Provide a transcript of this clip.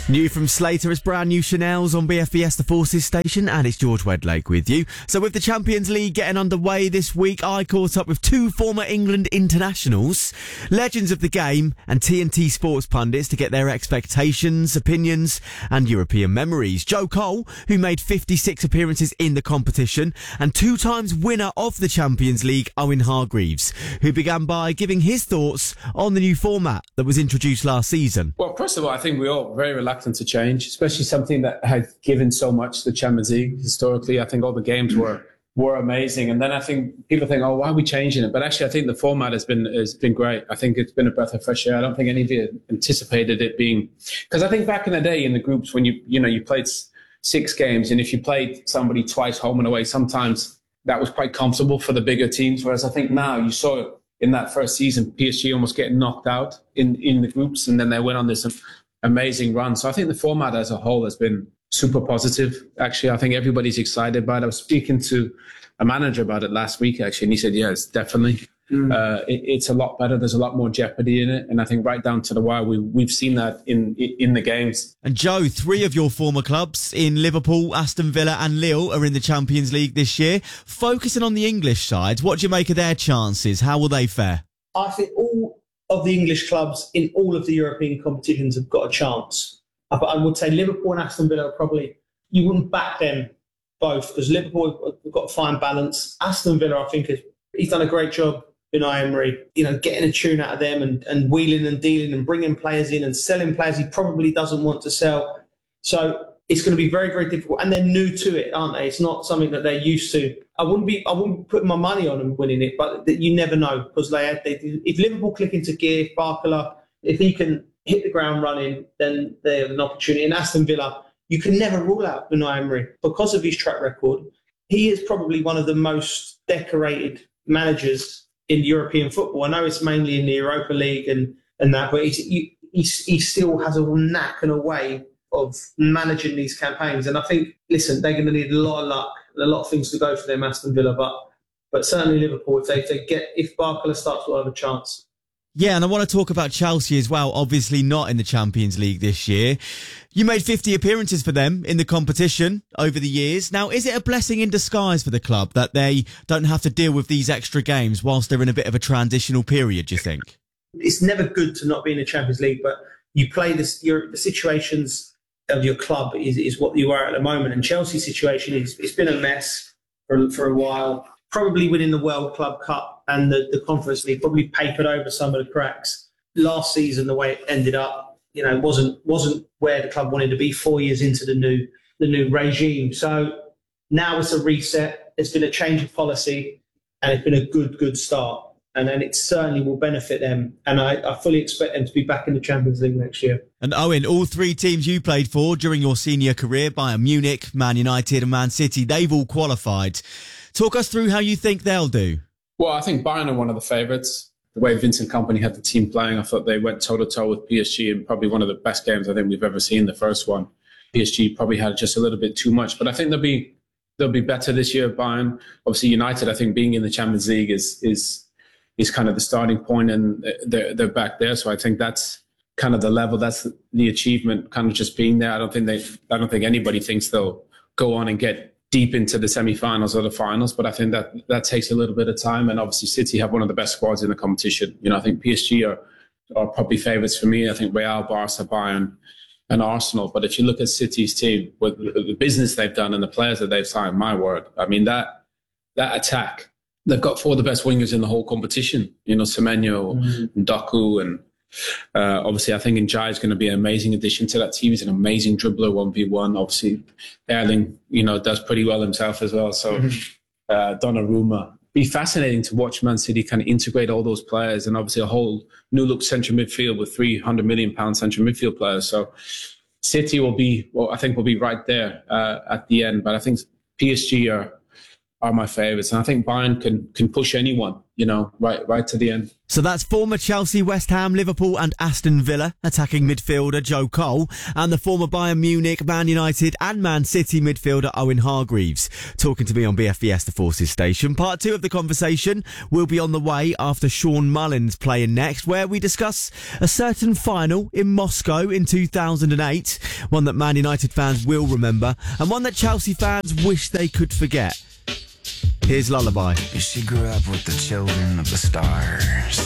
New from Slater, it's brand new Chanel's on BFBS The Forces station, and it's George Wedlake with you. So with the Champions League getting underway this week, I caught up with two former England internationals, legends of the game and TNT Sports pundits to get their expectations, opinions and European memories. Joe Cole, who made 56 appearances in the competition, and two times winner of the Champions League, Owen Hargreaves, who began by giving his thoughts on the new format that was introduced last season. Well, first of all, I think we're all very reluctant to change, especially something that had given so much to the Champions League historically. I think all the games were amazing, and then I think people think, "Oh, why are we changing it?" But actually, I think the format has been great. I think it's been a breath of fresh air. I don't think any of you anticipated it being, because I think back in the day in the groups when you played 6 games, and if you played somebody twice home and away, sometimes that was quite comfortable for the bigger teams. Whereas I think now you saw it in that first season, PSG almost getting knocked out in the groups, and then they went on this amazing run. So I think the format as a whole has been super positive. Actually, I think everybody's excited about it. I was speaking to a manager about it last week, actually, and he said, yes, definitely. It's a lot better. There's a lot more jeopardy in it. And I think right down to the wire, we've seen that in the games. And Joe, 3 of your former clubs in Liverpool, Aston Villa and Lille are in the Champions League this year. Focusing on the English side, what do you make of their chances? How will they fare? I think all of the English clubs in all of the European competitions have got a chance. But I would say Liverpool and Aston Villa are probably, you wouldn't back them both, because Liverpool have got a fine balance. Aston Villa, I think, he's done a great job, Unai Emery, getting a tune out of them and wheeling and dealing and bringing players in and selling players he probably doesn't want to sell. So it's going to be very, very difficult. And they're new to it, aren't they? It's not something that they're used to. I wouldn't be putting my money on them winning it, but you never know, because if Liverpool click into gear, if Barcola, if he can hit the ground running, then they have an opportunity. And Aston Villa, you can never rule out Unai Emery because of his track record. He is probably one of the most decorated managers in European football. I know it's mainly in the Europa League and that, but he still has a knack and a way of managing these campaigns. And I think, listen, they're going to need a lot of luck and a lot of things to go for them, Aston Villa, but certainly Liverpool, if Barcola starts, will have a chance. Yeah, and I want to talk about Chelsea as well, obviously not in the Champions League this year. You made 50 appearances for them in the competition over the years. Now, is it a blessing in disguise for the club that they don't have to deal with these extra games whilst they're in a bit of a transitional period, do you think? It's never good to not be in the Champions League, but you play the situations of your club is what you are at the moment. And Chelsea's situation it's been a mess for a while. Probably winning the World Club Cup and the Conference League probably papered over some of the cracks. Last season, the way it ended up, wasn't where the club wanted to be 4 years into the new regime. So now it's a reset. There's been a change of policy, and it's been a good start. And then it certainly will benefit them. And I fully expect them to be back in the Champions League next year. And Owen, all 3 teams you played for during your senior career, Bayern Munich, Man United and Man City, they've all qualified. Talk us through how you think they'll do. Well, I think Bayern are one of the favourites. The way Vincent Kompany had the team playing, I thought they went toe-to-toe with PSG in probably one of the best games I think we've ever seen, the first one. PSG probably had just a little bit too much, but I think they'll be better this year, Bayern. Obviously, United, I think being in the Champions League is kind of the starting point, and they're back there. So I think that's kind of the level, that's the achievement, kind of just being there. I don't think anybody thinks they'll go on and get deep into the semi-finals or the finals, but I think that takes a little bit of time. And obviously City have one of the best squads in the competition. I think PSG are probably favourites for me. I think Real, Barca, Bayern and Arsenal. But if you look at City's team, with the business they've done and the players that they've signed, my word, I mean, that attack, they've got 4 of the best wingers in the whole competition. Semenyo, and Doku, and obviously I think Njai is going to be an amazing addition to that team. He's an amazing dribbler, 1v1. Obviously Erling, does pretty well himself as well. So Donnarumma. Be fascinating to watch Man City kind of integrate all those players, and obviously a whole new look central midfield with £300 million central midfield players. So City will be right there at the end. But I think PSG are my favourites. And I think Bayern can push anyone, right to the end. So that's former Chelsea, West Ham, Liverpool and Aston Villa attacking midfielder Joe Cole and the former Bayern Munich, Man United and Man City midfielder Owen Hargreaves talking to me on BFBS The Forces station. Part 2 of the conversation will be on the way after Sean Mullins playing next, where we discuss a certain final in Moscow in 2008, one that Man United fans will remember and one that Chelsea fans wish they could forget. Here's Lullaby. She grew up with the children of the stars.